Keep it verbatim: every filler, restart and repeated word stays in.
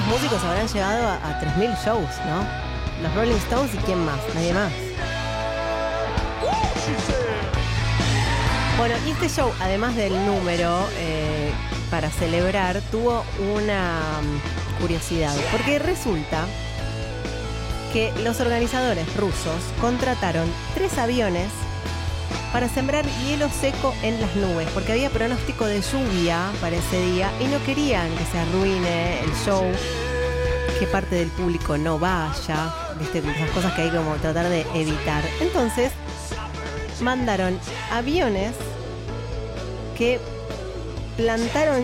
músicos habrán llegado a, a tres mil shows, ¿no? Los Rolling Stones y quién más, nadie más. Bueno, y este show, además del número eh, para celebrar, tuvo una um, curiosidad, porque resulta que los organizadores rusos contrataron tres aviones para sembrar hielo seco en las nubes, porque había pronóstico de lluvia para ese día y no querían que se arruine el show, que parte del público no vaya, ¿viste? Esas cosas que hay como tratar de evitar. Entonces mandaron aviones que plantaron